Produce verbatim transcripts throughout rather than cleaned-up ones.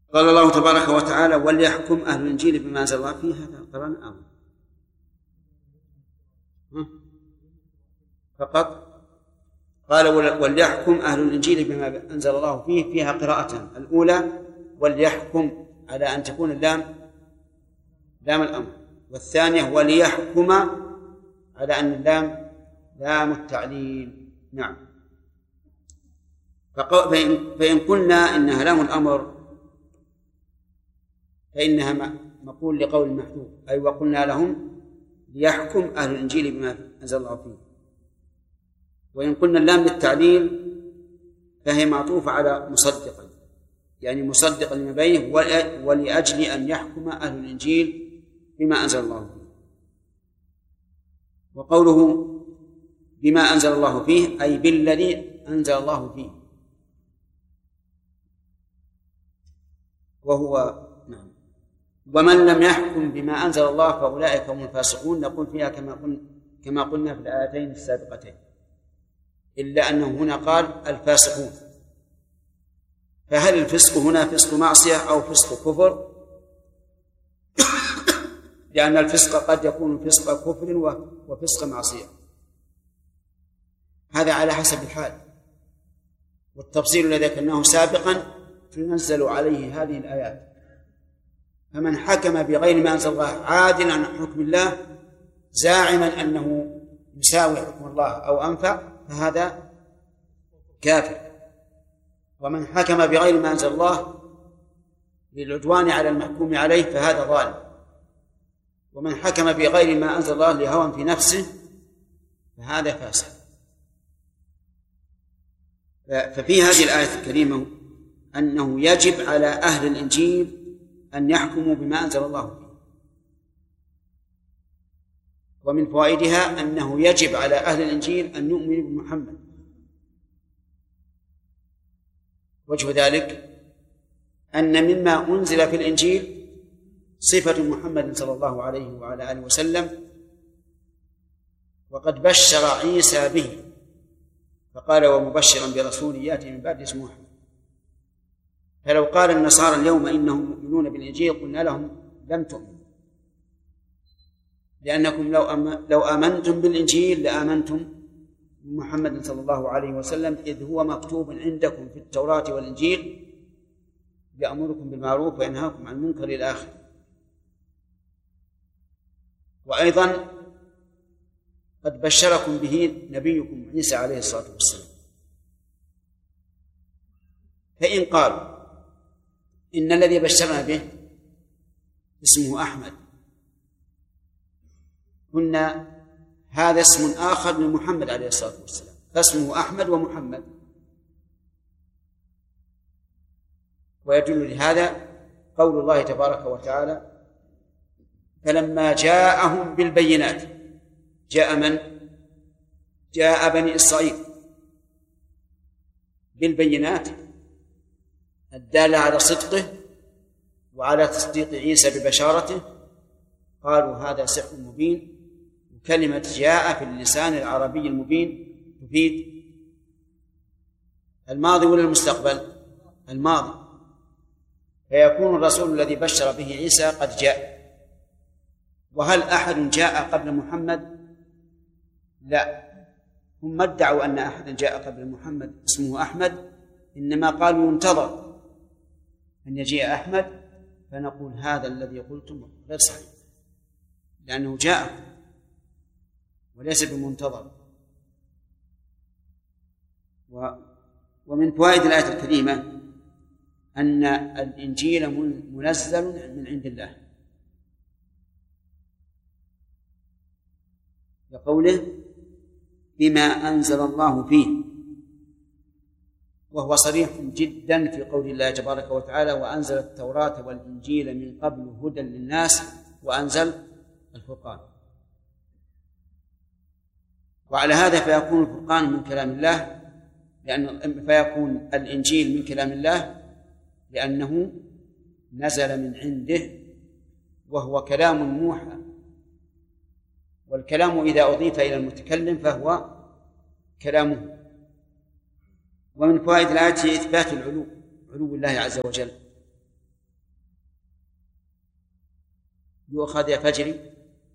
قال الله تبارك وتعالى وليحكم أهل الإنجيل بما أنزل الله فيه. هذا قرأنا أمر فقط. قال وليحكم أهل الإنجيل بما أنزل الله فيه، فيها قراءتان: الأولى وليحكم على أن تكون اللام لام الأمر، والثانية وليحكم على أن اللام لام التعليل. نعم. فإن قلنا إنها لام الأمر فإنها مقول لقول محذوف، أي وقلنا لهم ليحكم أهل الإنجيل بما أنزل الله فيه. وإن قلنا اللام للتعليل فهي معطوفة على مصدقا، يعني مصدقا لما بينه ولأجل أن يحكم أهل الإنجيل بما أنزل الله فيه. وقوله بما أنزل الله فيه أي بالذي أنزل الله فيه، وهو نعم. ومن لم يحكم بما أنزل الله فأولئك هم الفاسقون. نقول فيها كما قلنا كما قلنا في الآيتين السابقتين، إلا أنه هنا قال الفاسقون. فهل الفسق هنا فسق معصية أو فسق كفر؟ لأن الفسق قد يكون فسق كفر وفسق معصية، هذا على حسب الحال. والتفصيل الذي ذكرناه سابقا تنزل عليه هذه الآيات. فمن حكم بغير ما أنزل الله عادلا عن حكم الله زاعما أنه يساوي حكم الله أو أنفع فهذا كافر. ومن حكم بغير ما أنزل الله للعدوان على المحكوم عليه فهذا ظالم. ومن حكم بغير ما أنزل الله لهوى في نفسه فهذا فاسق. ففي هذه الآية الكريمة أنه يجب على أهل الإنجيل أن يحكموا بما أنزل الله فيه. ومن فوائدها أنه يجب على أهل الإنجيل أن يؤمنوا بمحمد. وجه ذلك أن مما أنزل في الإنجيل صفة محمد صلى الله عليه وعلى آله وسلم، وقد بشر عيسى به فقال ومبشرا برسول يأتي من بعد اسمه أحمد. فلو قال النصارى اليوم إنهم مؤمنون بالإنجيل قلنا لهم لم تؤمنوا، لأنكم لو لو آمنتم بالإنجيل لآمنتم بمحمد صلى الله عليه وسلم، إذ هو مكتوب عندكم في التوراة والإنجيل يأمركم بالمعروف وينهاكم عن المنكر إلى آخره. وأيضا قد بشركم به نبيكم عيسى عليه الصلاة والسلام. فإن قالوا إن الذي بشرنا به اسمه أحمد، قلنا هذا اسم آخر من محمد عليه الصلاة والسلام، فاسمه أحمد ومحمد. ويدل لهذا قول الله تبارك وتعالى فلما جاءهم بالبينات. جاء من؟ جاء بني إسرائيل بالبينات الدالة على صدقه وعلى تصديق عيسى ببشارته، قالوا هذا سحر مبين. وكلمة جاء في اللسان العربي المبين تفيد الماضي ولا المستقبل؟ الماضي. فيكون الرسول الذي بشر به عيسى قد جاء. وهل أحد جاء قبل محمد؟ لا، هم ادعوا أن أحدا جاء قبل محمد اسمه أحمد، إنما قالوا ينتظر أن يجيء أحمد، فنقول هذا الذي قلتم غير صحيح، لأنه جاء وليس بمنتظر. ومن فوائد الآية الكريمة أن الإنجيل منزل من عند الله، لقوله بما أنزل الله فيه، وهو صريح جدا في قول الله تبارك وتعالى وأنزل التوراة والإنجيل من قبل هدى للناس وأنزل الفرقان. وعلى هذا فيكون الفرقان من كلام الله، لأنه فيكون الإنجيل من كلام الله لأنه نزل من عنده وهو كلام موحى، والكلام إذا أضيف إلى المتكلم فهو كلامه. ومن فوائد الآية إثبات العلو، علو الله عز وجل، يؤخذ يا فجري.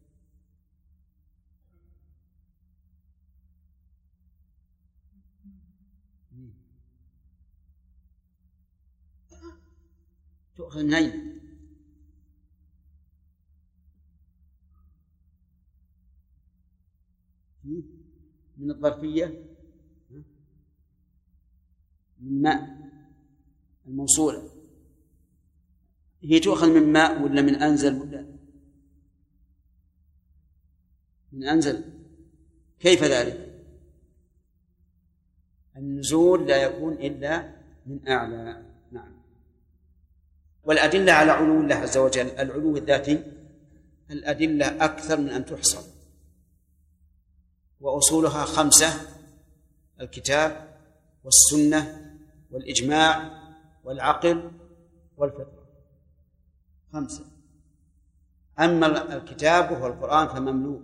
تؤخذ من أين؟ من الظرفية، من ماء الموصولة. هي تؤخذ من ماء ولا من أنزل ولا من أنزل؟ كيف ذلك؟ النزول لا يكون إلا من أعلى. نعم. والأدلة على علو الله عز وجل، العلو الذاتي، الأدلة أكثر من أن تحصر، وأصولها خمسة: الكتاب والسنة والإجماع والعقل والفطرة، خمسة. أما الكتاب وهو القرآن فمملوء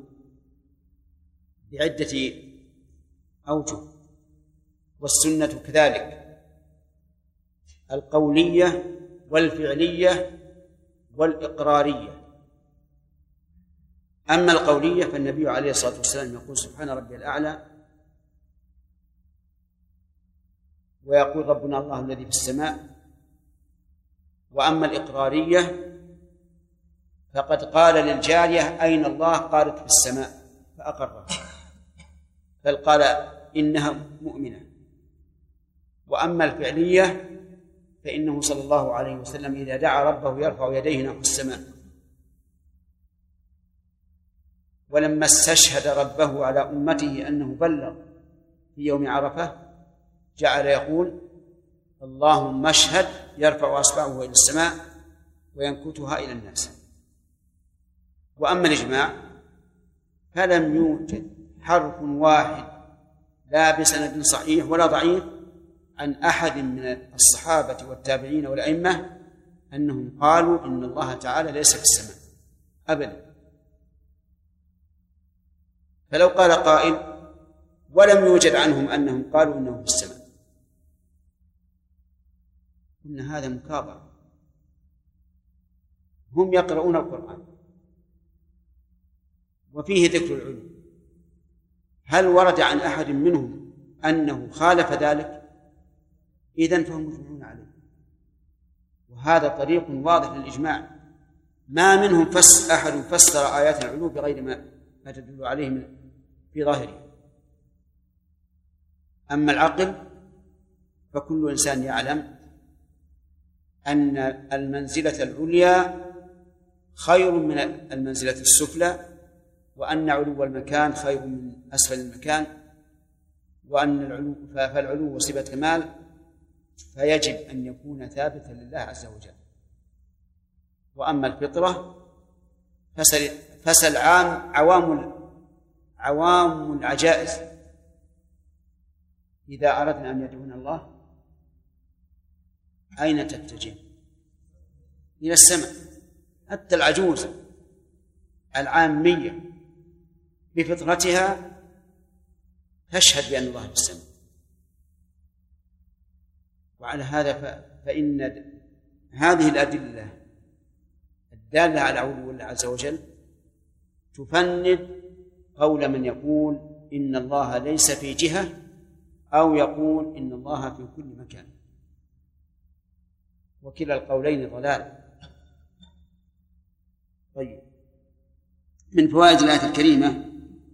بعدة أوجه، والسنة كذلك، القولية والفعلية والإقرارية. أما القولية فالنبي عليه الصلاة والسلام يقول سبحان ربي الأعلى، ويقول ربنا الله الذي في السماء. وأما الإقرارية فقد قال للجارية أين الله؟ قالت في السماء فأقرها، بل قال إنها مؤمنة. وأما الفعلية فإنه صلى الله عليه وسلم إذا دعا ربه يرفع يديه نحو السماء، ولما استشهد ربه على أمته أنه بلغ في يوم عرفة جعل يقول اللهم اشهد، يرفع أصبعه إلى السماء وينكتها إلى الناس. وأما الإجماع فلم يوجد حرف واحد لا بسند صحيح ولا ضعيف عن أحد من الصحابة والتابعين والأئمة أنهم قالوا إن الله تعالى ليس في السماء أبدا. فلو قال قائل ولم يوجد عنهم أنهم قالوا إنه في السماء، إن هذا مكابرة. هم يقرؤون القرآن وفيه ذكر العلو، هل ورد عن أحد منهم أنه خالف ذلك؟ إذن فهم مجمعون عليه، وهذا طريق واضح للإجماع. ما منهم فس أحد فسر آيات العلو بغير ما ما تدل عليه من في ظاهره. أما العقل فكل إنسان يعلم أن المنزلة العليا خير من المنزلة السفلى، وأن علو المكان خير من أسفل المكان، وأن العلو فالعلو صفة كمال، فيجب أن يكون ثابتا لله عز وجل. وأما الفطرة فسل, فسل عام عوام عوام العجائز إذا أردنا أن يدعون الله أين تتجه؟ إلى السماء. حتى العجوز العامية بفطرتها تشهد بأن الله في السماء. وعلى هذا فإن هذه الأدلة الدالة على علو الله عز وجل تفند قول من يقول إن الله ليس في جهة، أو يقول إن الله في كل مكان، وكلا القولين ضلال. طيب، من فوائد الآية الكريمة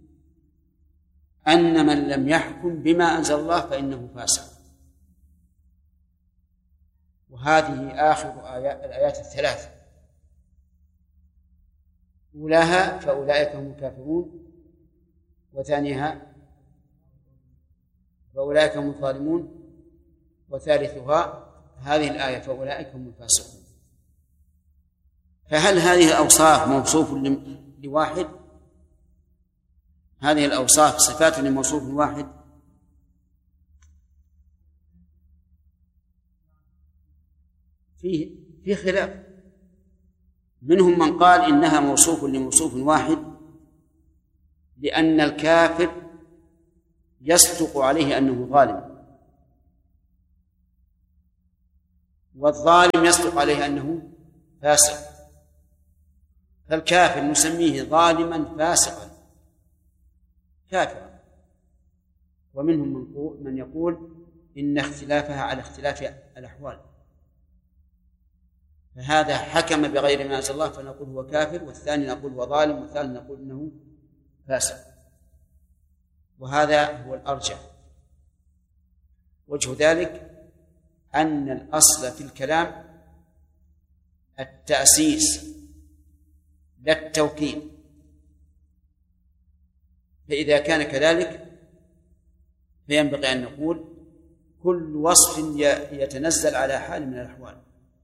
أن من لم يحكم بما أنزل الله فإنه فاسق. وهذه آخر آيات الآيات الثلاث، أولاها فأولئك هم الكافرون، وثانيها فأولئك هم الظالمون، وثالثها هذه الآية فأولئك هم الفاسقون. فهل هذه الأوصاف موصوف لواحد؟ هذه الأوصاف صفات لموصوف واحد؟ فيه في خلاف. منهم من قال إنها موصوف لموصوف واحد، لأن الكافر يصدق عليه أنه ظالم، والظالم يصدق عليه أنه فاسق. فالكافر نسميه ظالما فاسقا كافرا. ومنهم من يقول إن اختلافها على اختلاف الأحوال، فهذا حكم بغير ما أنزل الله فنقول هو كافر، والثاني نقول هو ظالم، والثالث نقول إنه فاسق، وهذا هو الأرجح. وجه ذلك أن الأصل في الكلام التأسيس لا التوكيد، فإذا كان كذلك فينبغي أن نقول كل وصف يتنزل على حال من الأحوال.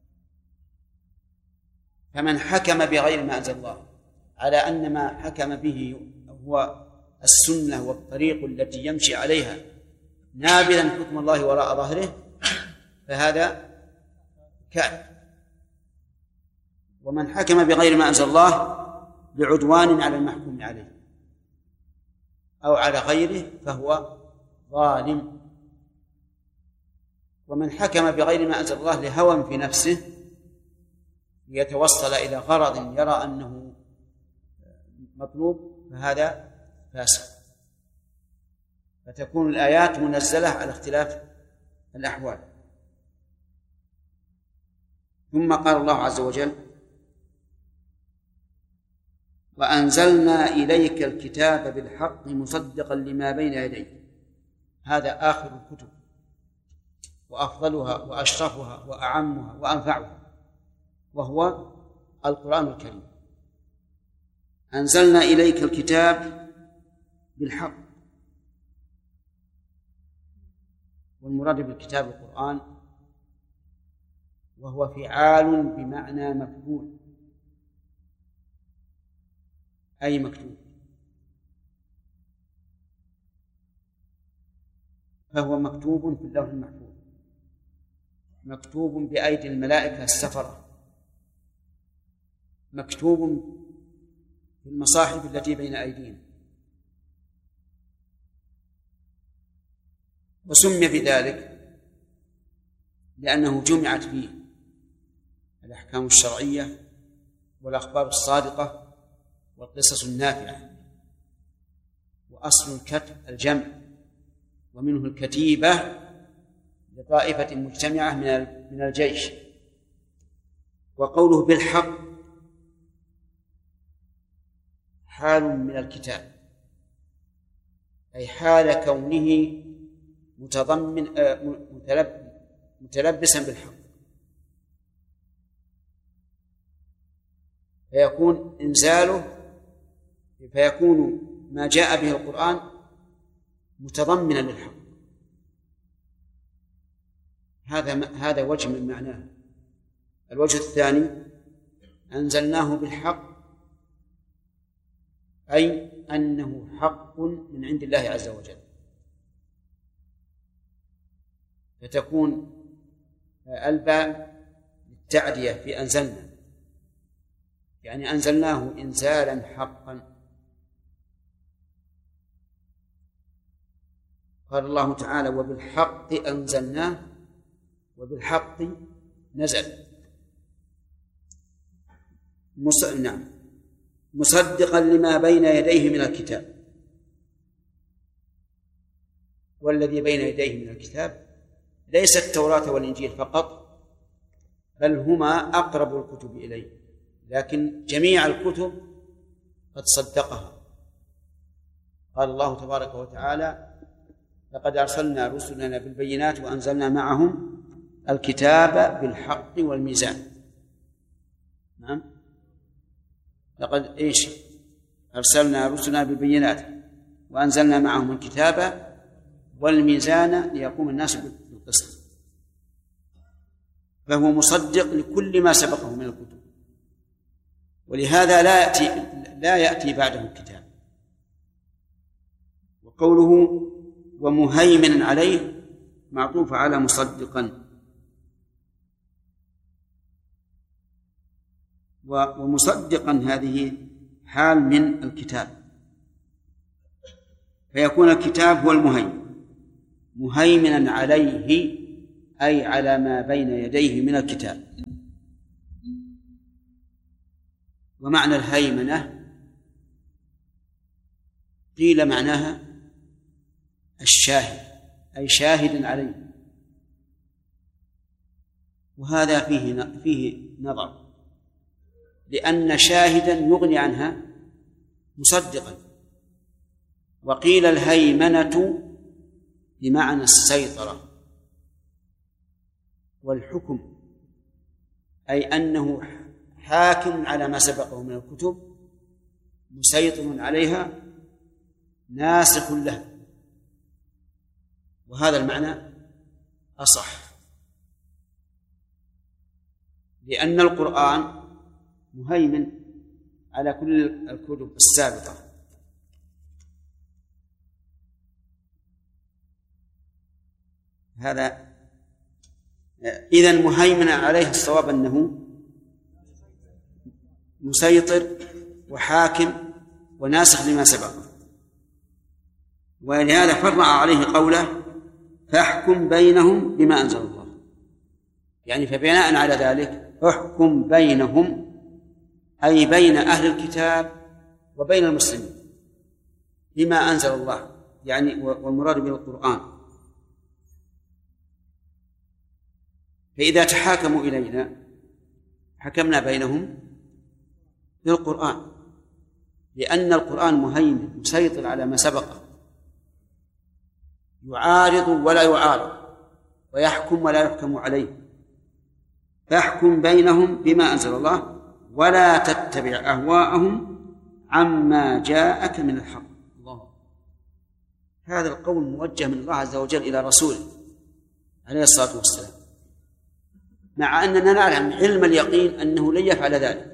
فمن حكم بغير ما أنزل الله على أن ما حكم به هو السنة والطريق التي يمشي عليها نابذا حكم الله وراء ظهره فهذا كافر. ومن حكم بغير ما أنزل الله بعدوان على المحكوم عليه أو على غيره فهو ظالم. ومن حكم بغير ما أنزل الله لهوى في نفسه ليتوصل إلى غرض يرى أنه مطلوب فهذا فاسق. فتكون الآيات منزلة على اختلاف الأحوال. ثم قال الله عز وجل: وأنزلنا إليك الكتاب بالحق مصدقا لما بين يديه. هذا آخر الكتب وأفضلها وأشرفها وأعمها وأنفعها، وهو القرآن الكريم. أنزلنا إليك الكتاب بالحق، والمراد بالكتاب القرآن، وهو فعال بمعنى مفعول أي مكتوب، فهو مكتوب في اللوح المحفوظ، مكتوب بأيدي الملائكة السفرة، مكتوب في المصاحف التي بين أيدينا. وسمي بذلك لأنه جمعت فيه الأحكام الشرعية والأخبار الصادقة والقصص النافعة. وأصل الكتب الجمع، ومنه الكتيبة لطائفة مجتمعة من الجيش. وقوله بالحق حال من الكتاب، أي حال كونه متضمن متلبسا بالحق، فيكون إنزاله فيكون ما جاء به القرآن متضمنا للحق. هذا هذا وجه من معناه. الوجه الثاني: أنزلناه بالحق، أي أنه حق من عند الله عز وجل، فتكون الباء للتعدية في أنزلنا، يعني أنزلناه إنزالا حقا. قال الله تعالى: وبالحق أنزلناه وبالحق نزل. مص... نعم مصدقا لما بين يديه من الكتاب. والذي بين يديه من الكتاب ليس التوراة والإنجيل فقط، بل هما أقرب الكتب إليه، لكن جميع الكتب قد صدقها. قال الله تبارك وتعالى: لقد أرسلنا رسلنا بالبينات وأنزلنا معهم الكتاب بالحق والميزان. نعم لقد إيش أرسلنا رسلنا بالبينات وأنزلنا معهم الكتاب والميزان ليقوم الناس بالقسط. فهو مصدق لكل ما سبقه من الكتب، ولهذا لا يأتي لا يأتي بعده الكتاب. وقوله ومهيمنا عليه معطوف على مصدقا. ومصدقا هذه حال من الكتاب، فيكون الكتاب هو المهيمن، مهيمنا عليه أي على ما بين يديه من الكتاب. ومعنى الهيمنة قيل معناها الشاهد، أي شاهد عليه، وهذا فيه فيه نظر، لأن شاهدا يغني عنها مصدقا. وقيل الهيمنة بمعنى السيطرة والحكم، أي أنه حاكم على ما سبقه من الكتب، مسيطر عليها، ناسخ لها، وهذا المعنى أصح، لأن القرآن مهيمن على كل الكتب السابقة. هذا إذن مهيمن عليه الصواب أنه مسيطر وحاكم وناسخ لما سبقه. ولهذا فرع عليه قوله فاحكم بينهم بما أنزل الله، يعني فبناء على ذلك احكم بينهم، أي بين أهل الكتاب وبين المسلمين بما أنزل الله، يعني والمراد بالقرآن. فإذا تحاكموا إلينا حكمنا بينهم بالقرآن، لأن القرآن مهيمن مسيطر على ما سبقه، يعارض ولا يعارض، ويحكم ولا يحكم عليه. فاحكم بينهم بما أنزل الله ولا تتبع أهواءهم عما جاءك من الحق. الله، هذا القول موجه من الله عز وجل إلى رسوله عليه الصلاة والسلام، مع أننا نعلم علم اليقين أنه لن يفعل ذلك،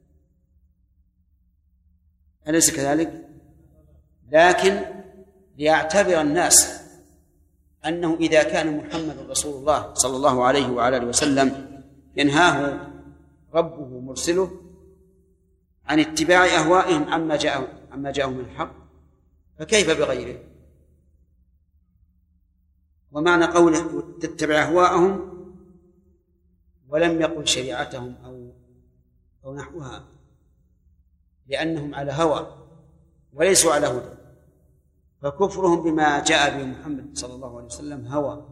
أليس كذلك؟ لكن ليعتبر الناس أنه إذا كان محمد رسول الله صلى الله عليه وعلى آله وسلم ينهاه ربه مرسله عن اتباع أهوائهم عما جاء عما جاءهم من الحق، فكيف بغيره؟ ومعنى قوله تتبع أهواءهم ولم يقل شريعتهم أو أو نحوها، لأنهم على هوى وليسوا على هدى، فكفرهم بما جاء به محمد صلى الله عليه وسلم هوى،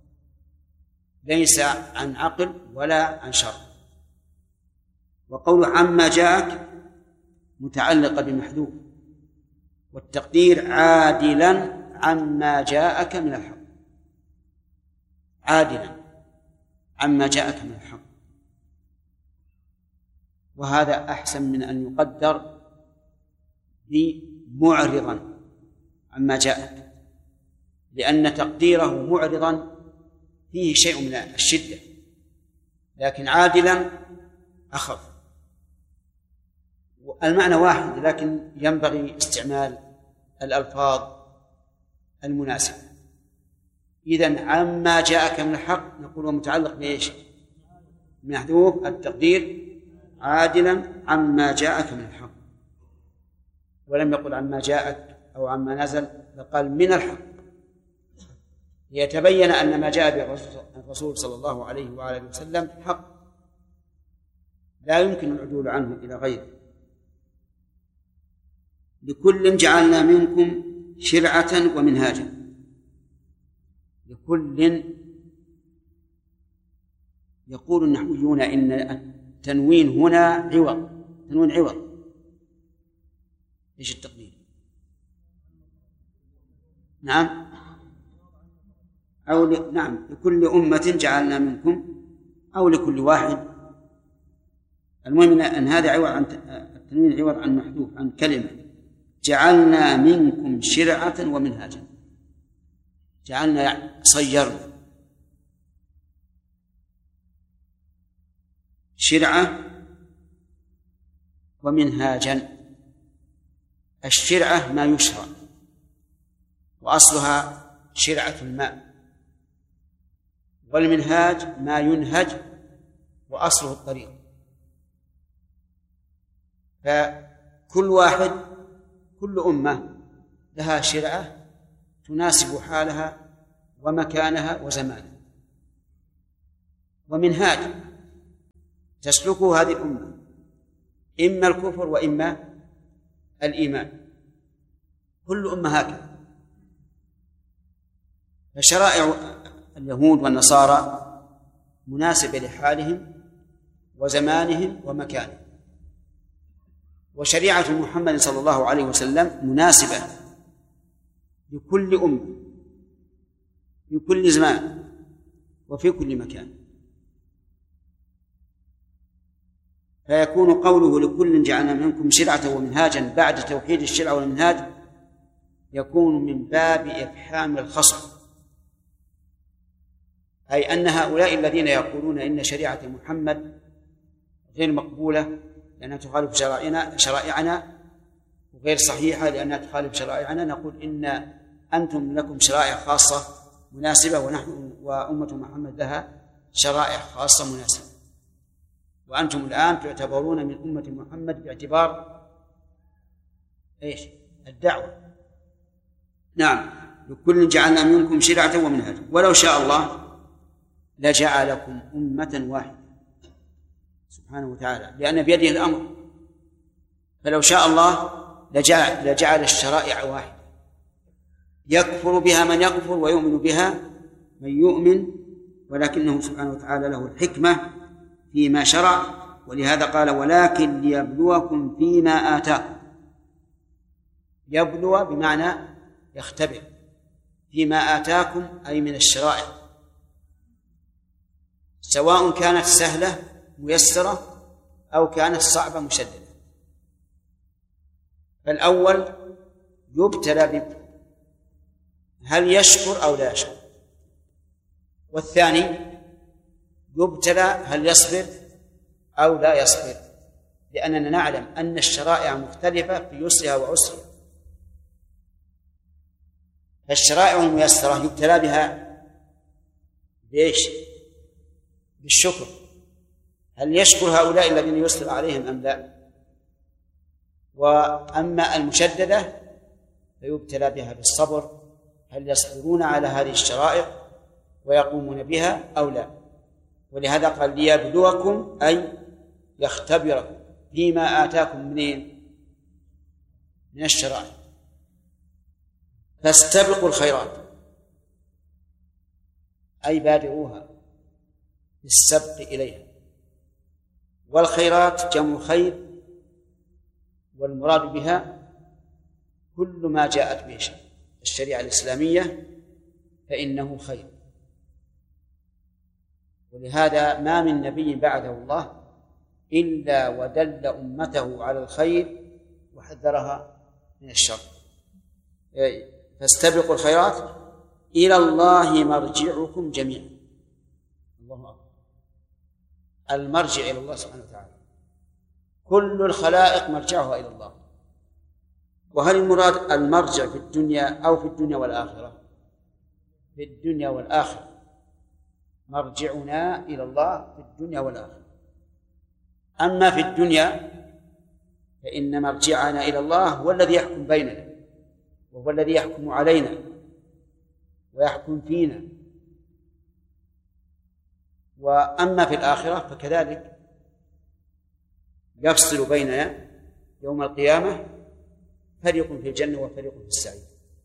ليس عن عقل ولا عن شرع. وقول عما جاءك متعلقة بمحذوف، والتقدير عادلا عما جاءك من الحق، عادلا عما جاءك من الحق، وهذا أحسن من أن يقدر بمعرضا عما جاءك، لأن تقديره معرضا فيه شيء من الشدة، لكن عادلا أخف. المعنى واحد، لكن ينبغي استعمال الألفاظ المناسبة. إذن عما جاءك من الحق نقول متعلق بإيش؟ محذوف التقدير عادلا عما جاءك من الحق، ولم يقل عما جاءك أو عما نزل، فقال من الحق، ليتبين أن ما جاء به الرسول صلى الله عليه وآله وسلم حق لا يمكن العدول عنه إلى غيره. لكل جعلنا منكم شرعة ومنهاجا، لكل، يقول النحويون إن التنوين هنا عوض، تنوين عوض. إيش التقدير؟ نعم أو ل... نعم لكل أمة جعلنا منكم، أو لكل واحد. المهم أن هذا عوض عن التنوين، عوض عن محذوف عن كلمة جعلنا منكم شرعة ومنهاجا. جعلنا يعني صيرنا، شرعة ومنهاجا. الشرعة ما يشرع، وأصلها شرعة الماء، والمنهاج ما ينهج وأصله الطريق. فكل واحد، كل أمة لها شرعة تناسب حالها ومكانها وزمانها، ومنهاج تسلكه هذه الأمة إما الكفر وإما الإيمان، كل أمة هكذا. فشرائع اليهود والنصارى مناسبة لحالهم وزمانهم ومكانهم، وشريعة محمد صلى الله عليه وسلم مناسبة لكل أمة في كل زمان وفي كل مكان. فيكون قوله لكل جعلنا منكم شرعة ومنهاجا بعد توحيد الشرع والمنهاج يكون من باب إفحام الخصم، أي أن هؤلاء الذين يقولون إن شريعة محمد غير مقبولة لأنها تخالف شرائعنا شرائعنا وغير صحيحة لأنها تخالف شرائعنا، نقول إن أنتم لكم شرائع خاصة مناسبة ونحن وأمة محمد لها شرائع خاصة مناسبة، وأنتم الآن تعتبرون من أمة محمد باعتبار إيش؟ الدعوة. نعم، لكل جعلنا منكم شرعة ومنهاجا ولو شاء الله لجعلكم أمة واحدة سبحانه وتعالى، لأن بيده الأمر، فلو شاء الله لجعل, لجعل الشرائع واحدة يكفر بها من يكفر ويؤمن بها من يؤمن، ولكنه سبحانه وتعالى له الحكمة فيما شرع، ولهذا قال ولكن ليبلوكم فيما آتاكم. يبلو بمعنى يختبر، فيما آتاكم أي من الشرائع، سواء كانت سهلة ميسرة أو كانت صعبة مشددة. فالأول يبتلى ب هل يشكر أو لا يشكر، والثاني يبتلى هل يصبر أو لا يصبر، لأننا نعلم أن الشرائع مختلفة في يسرها وعسرها. فالشرائع الميسرة يبتلى بها بإيش؟ بالشكر، هل يشكر هؤلاء الذين يسر عليهم أم لا؟ وأما المشددة فيبتلى بها بالصبر، هل يصبرون على هذه الشرائع ويقومون بها أو لا؟ ولهذا قال ليبلوكم أي يختبركم فيما آتاكم منين؟ من الشرائع. فاستبقوا الخيرات أي بادروها بالسبق إليها، والخيرات جمع خير، والمراد بها كل ما جاءت به الشريعة الإسلامية فإنه خير. ولهذا ما من نبي بعده الله إلا ودل أمته على الخير وحذرها من الشر. فاستبقوا الخيرات إلى الله مرجعكم جميعا. الله أكبر، المرجع إلى الله سبحانه وتعالى، كل الخلائق مرجعها إلى الله. وهل المراد المرجع في الدنيا أو في الدنيا والآخرة؟ في الدنيا والآخرة، مرجعنا إلى الله في الدنيا والآخرة. أما في الدنيا فإن مرجعنا إلى الله هو الذي يحكم بيننا، وهو الذي يحكم علينا ويحكم فينا. وأما في الآخرة فكذلك يفصل بيننا يوم القيامة فريق في الجنة وفريق في السعير.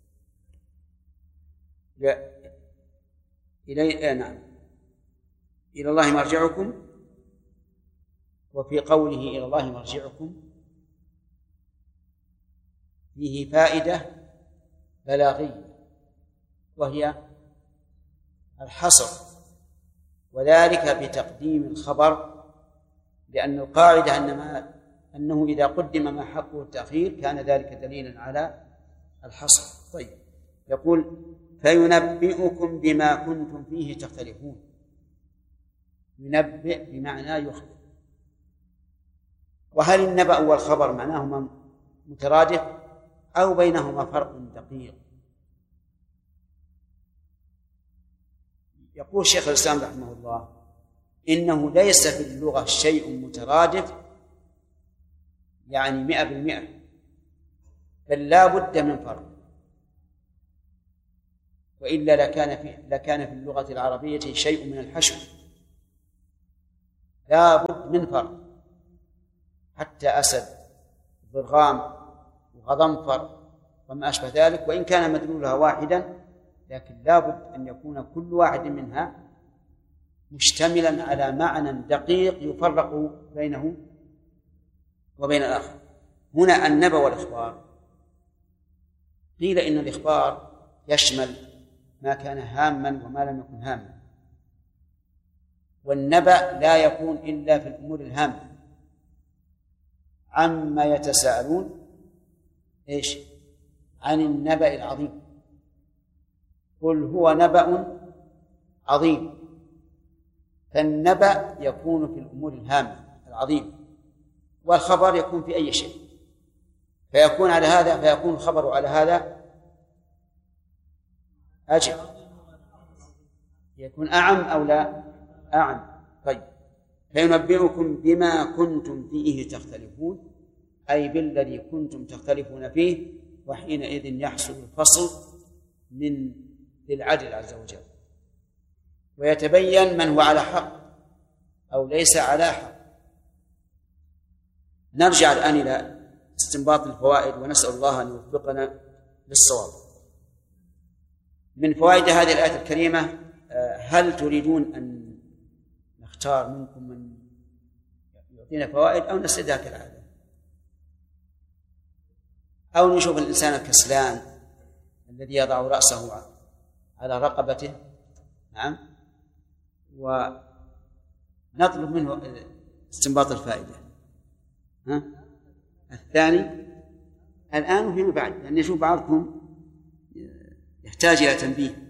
إلي نعم إلى الله مرجعكم، وفي قوله إلى الله مرجعكم فيه فائدة بلاغية وهي الحصر، وذلك بتقديم الخبر، لأن القاعدة أنما أنه إذا قدم ما حقه التأخير كان ذلك دليلا على الحصر. طيب، يقول فينبئكم بما كنتم فيه تختلفون. ينبئ بمعنى يخبر. وهل النبأ والخبر معناهما مترادف أو بينهما فرق دقيق؟ يقول شيخ الإسلام رحمه الله إنه ليس في اللغة شيء مترادف يعني مئة بالمئة، بل لا بد من فرق، وإلا لكان في, لكان في اللغة العربية شيء من الحشو. لا بد من فرق. حتى أسد ضرغام وغضنفر وما أشبه ذلك، وإن كان مدلولها واحدا لكن لا بد أن يكون كل واحد منها مشتملا على معنى دقيق يفرق بينه وبين الآخر. هنا النبأ والإخبار، قيل إن الإخبار يشمل ما كان هاما وما لم يكن هاما، والنبأ لا يكون إلا في الأمور الهامة. عما يتساءلون إيش؟ عن النبأ العظيم، قل هو نبأ عظيم. فالنبأ يكون في الأمور الهامة العظيمة، والخبر يكون في أي شيء، فيكون على هذا فيكون الخبر على هذا أجل، يكون أعم أو لا أعم. طيب، فينبئكم بما كنتم فيه تختلفون، أي بالذي كنتم تختلفون فيه، وحينئذ يحصل الفصل من للعدل عز وجل، ويتبين من هو على حق أو ليس على حق. نرجع الآن إلى استنباط الفوائد، ونسأل الله أن يوفقنا للصواب. من فوائد هذه الآية الكريمة، هل تريدون أن نختار منكم من يعطينا فوائد أو نسردها كالعادة، أو نشوف الإنسان الكسلان الذي يضع رأسه على رقبته، نعم، ونطلب منه استنباط الفائدة. ها؟ الثاني الآن وفيما بعد، لأن يشوف بعضكم يحتاج إلى تنبيه.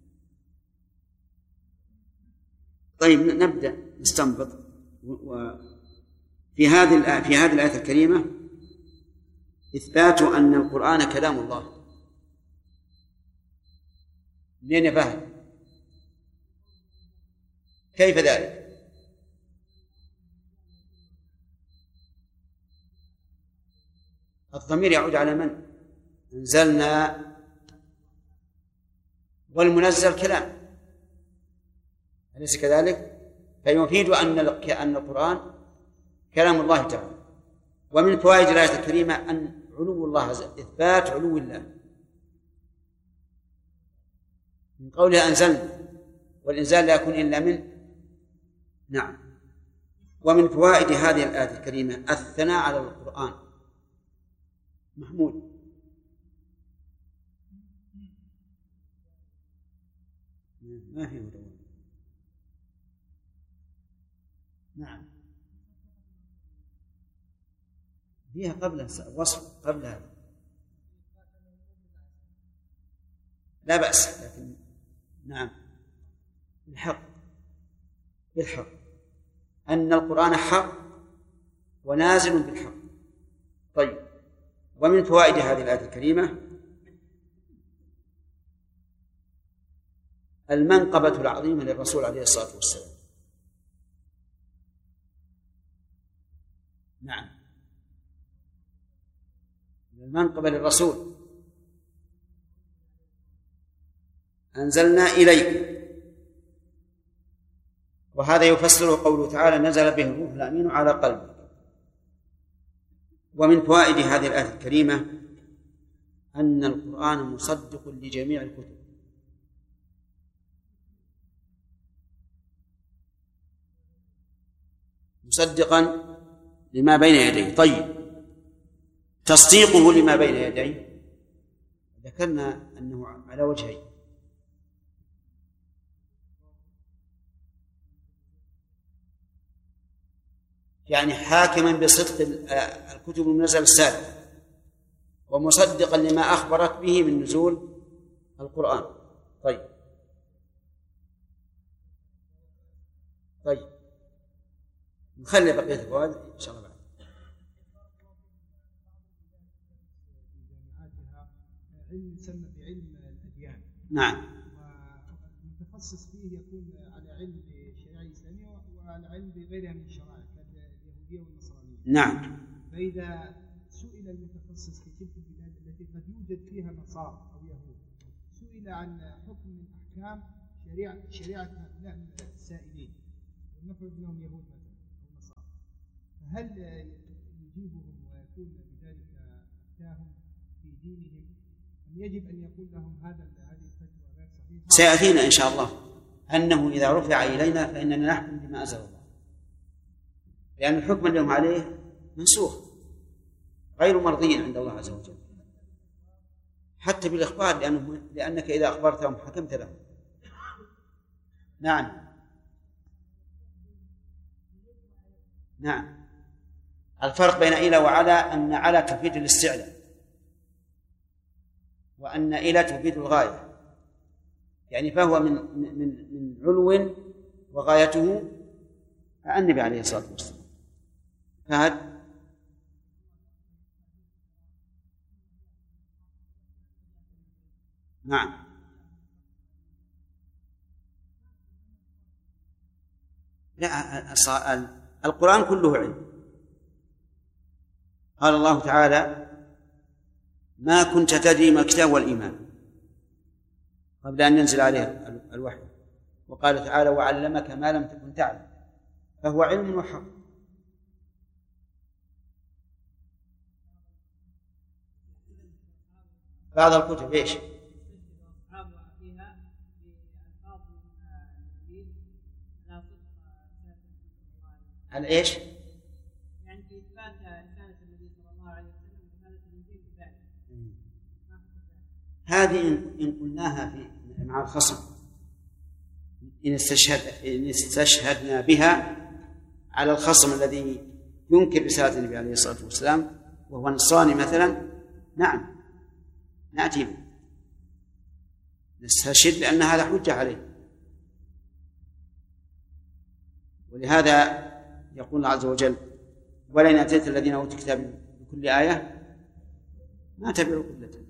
طيب، نبدأ نستنبط. وفي هذه الآية في هذه الآية الكريمة إثبات أن القرآن كلام الله. منين يفهم؟ كيف ذلك؟ الضمير يعود على من؟ أنزلنا، والمنزل كلام، أليس كذلك؟ فيفيد أن أن القرآن كلام الله تعالى. ومن فوائد الآية الكريمة أن علو الله، إثبات علو الله من قوله أنزلنا، والإنزال لا يكون إلا من نعم. ومن فوائد هذه الآية الكريمة الثناء على القرآن. محمود، ما فيه دور. نعم، فيها قبل وصف قبلها، لا بأس، لكن نعم بالحق بالحق أن القرآن حق ونازل بالحق. طيب، ومن فوائد هذه الآية الكريمة المنقبة العظيمة للرسول عليه الصلاة والسلام. نعم، المنقبة للرسول، أنزلنا إليك، وهذا يفسره قوله تعالى نزل به الروح الأمين على قلبك. ومن فوائد هذه الآية الكريمة أن القرآن مصدق لجميع الكتب، مصدقا لما بين يديه. طيب، تصديقه لما بين يديه ذكرنا أنه على وجهين، يعني حاكما بصدق الكتب المنزلة السابقة، ومصدقا لما أخبرت به من نزول القرآن. طيب طيب نخلي بقية الفوائد إن شاء الله بعد. علم يسمى بعلم الأديان. نعم. والمتخصص فيه يكون على علم بالشريعة الإسلامية وعلى علم بغيرها من الشرائع كاليهودية والنصرانية. نعم. فإذا سئل المتخصص في تلك البلاد التي قد يوجد فيها نصارى أو يهود، سئل عن حكم من أحكام شريعة شريعة هؤلاء السائلين، ونفرض لهم يهود مثلا أو نصارى، فهل يجيبهم ويكون بذلك أفتاهم في دينهم، أم يجب أن يقول لهم هذا هذه الفتوى غير صحيحة؟ سيأتينا إن شاء الله أنه إذا رفع إلينا فإننا نحكم بما أنزل الله، لأن الحكم اليوم عليه منسوخ غير مرضي عند الله عز وجل، حتى بالإخبار، لأنه لأنك إذا أخبرتهم حكمت لهم. نعم نعم الفرق بين إلى وعلى أن على تفيد الاستعلاء، وأن إلى تفيد الغاية، يعني فهو من من من علو وغايته النبي عليه الصلاة والسلام. فهد نعم لا، القرآن كله علم. قال الله تعالى: ما كنت تدري ما الكتاب والإيمان، قبل أن ينزل عليه الوحي. وقال تعالى: وعلمك ما لم تكن تعلم، فهو علم وحق. بعض الكتب ايش؟ على ايش؟ يعني في إثبات رسالة النبي صلى الله عليه وسلم ورسالة الإنجيل بذلك. هذه إن قلناها في مع الخصم، إن استشهد إن استشهدنا بها على الخصم الذي ينكر رسالة النبي عليه الصلاة والسلام وهو نصراني مثلا، نعم نأتي به، نستشهد بأن هذا حجة عليه. ولهذا يقول الله عز وجل: ولئن أتيت الذين أوتوا الكتاب بكل آية ما تبعوا قبلتهم.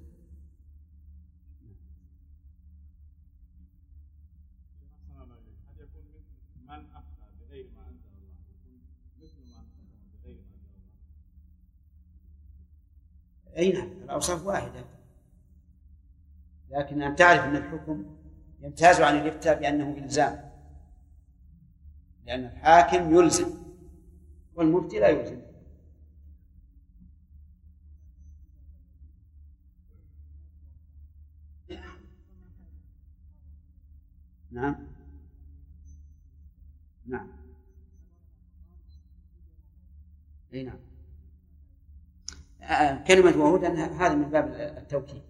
أي نعم، الأوصاف واحدة، لكن أن تعرف أن الحكم يمتاز عن الإفتاء بأنه إلزام، لأن الحاكم يلزم والمفتي لا يلزم. نعم نعم أي نعم. كلمة وهدى هذا من باب التوكيد.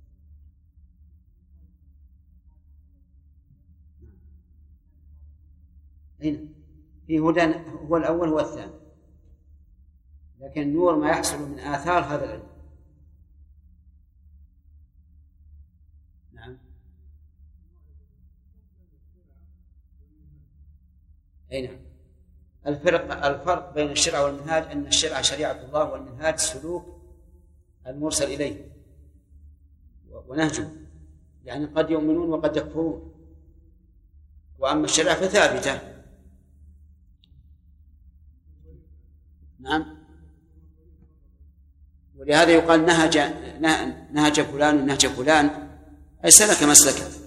هنا في هدى هو الأول هو الثاني، لكن النور ما يحصل من آثار هذا العلم. نعم أي نعم. الفرق الفرق بين الشرع والمنهاج أن الشرع شريعة الله، والمنهاج سلوك المرسل إليه ونهجه، يعني قد يؤمنون وقد يكفرون، وأما الشريعة فثابتة. نعم. ولهذا يقال نهج نهج فلان ونهج فلان، أي سلك مسلكه.